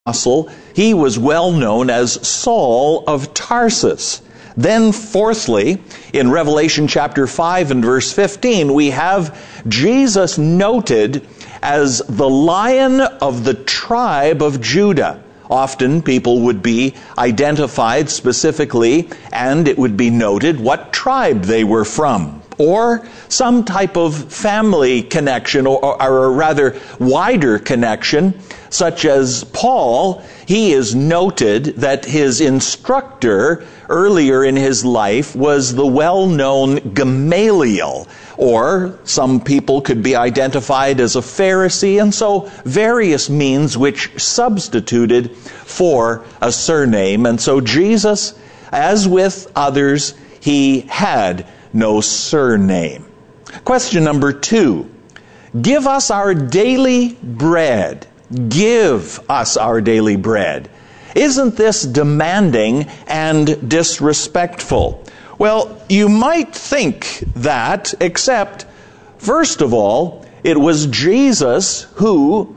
apostle, he was well known as Saul of Tarsus. Then fourthly, in Revelation chapter 5 and verse 15, we have Jesus noted as the Lion of the tribe of Judah. Often people would be identified specifically, and it would be noted what tribe they were from, or some type of family connection, or a rather wider connection, such as Paul. He is noted that his instructor earlier in his life was the well-known Gamaliel, or some people could be identified as a Pharisee, and so various means which substituted for a surname. And so Jesus, as with others, he had no surname. Question number 2. Give us our daily bread. Give us our daily bread. Isn't this demanding and disrespectful? Well, you might think that, except, first of all, it was Jesus who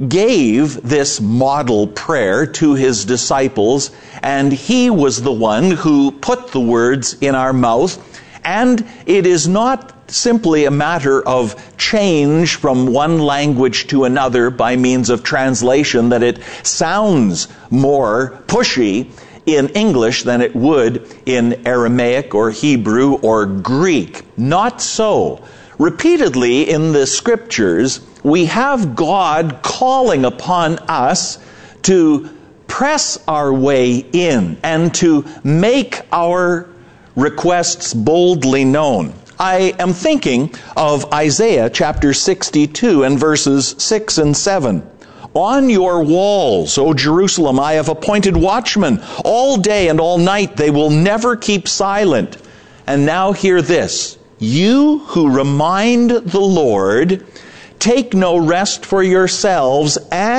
gave this model prayer to his disciples, and he was the one who put the words in our mouth. And it is not simply a matter of change from one language to another by means of translation, that it sounds more pushy in English than it would in Aramaic or Hebrew or Greek. Not so. Repeatedly in the scriptures, we have God calling upon us to press our way in and to make our requests boldly known. I am thinking of Isaiah chapter 62 and verses 6 and 7. On your walls, O Jerusalem, I have appointed watchmen. All day and all night they will never keep silent. And now hear this. You who remind the Lord, take no rest for yourselves,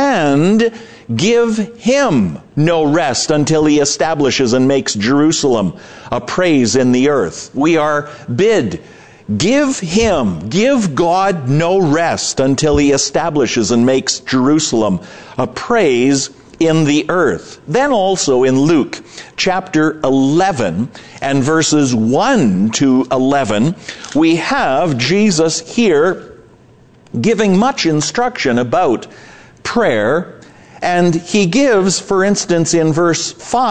and give him no rest until he establishes and makes Jerusalem a praise in the earth. We are bid, give God no rest until he establishes and makes Jerusalem a praise in the earth. Then also in Luke chapter 11 and verses 1 to 11, we have Jesus here giving much instruction about prayer. And he gives, for instance, in verse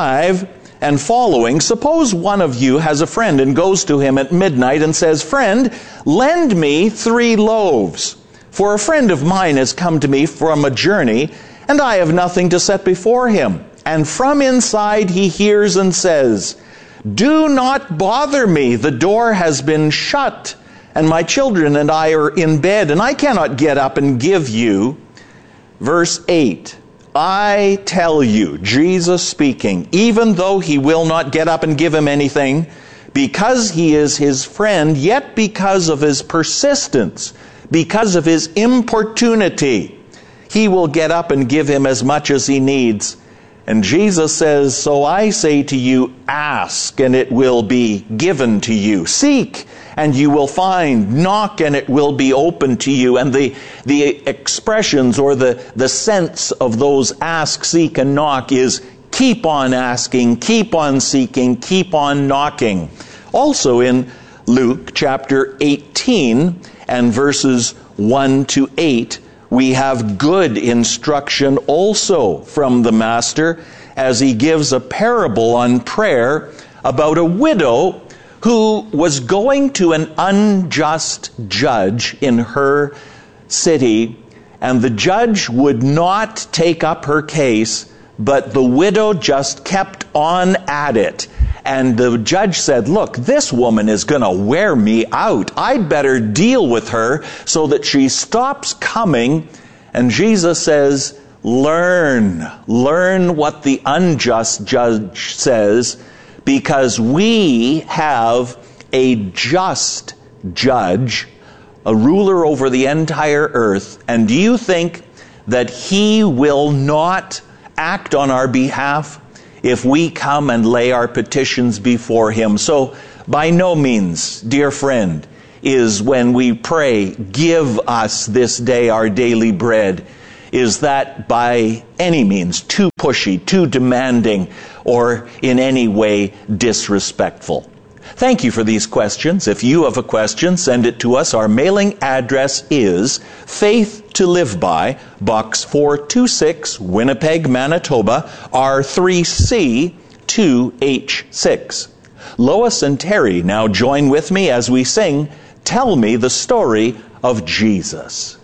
5 and following, suppose one of you has a friend and goes to him at midnight and says, Friend, lend me 3 loaves, for a friend of mine has come to me from a journey, and I have nothing to set before him. And from inside he hears and says, Do not bother me, the door has been shut, and my children and I are in bed, and I cannot get up and give you. Verse 8. I tell you, Jesus speaking, even though he will not get up and give him anything, because he is his friend, yet because of his persistence, because of his importunity, he will get up and give him as much as he needs. And Jesus says, So I say to you, ask, and it will be given to you. Seek, and you will find. Knock, and it will be open to you. And the expressions or the sense of those ask, seek, and knock is keep on asking, keep on seeking, keep on knocking. Also in Luke chapter 18 and verses 1 to 8, we have good instruction also from the Master as he gives a parable on prayer about a widow who was going to an unjust judge in her city, and the judge would not take up her case, but the widow just kept on at it. And the judge said, Look, this woman is going to wear me out. I'd better deal with her so that she stops coming. And Jesus says, Learn what the unjust judge says, because we have a just judge, a ruler over the entire earth. And do you think that he will not act on our behalf if we come and lay our petitions before him? So by no means, dear friend, is when we pray, give us this day our daily bread, is that by any means too pushy, too demanding, or in any way disrespectful? Thank you for these questions. If you have a question, send it to us. Our mailing address is Faith to Live By, Box 426, Winnipeg, Manitoba, R3C 2H6. Lois and Terry now join with me as we sing, Tell Me the Story of Jesus.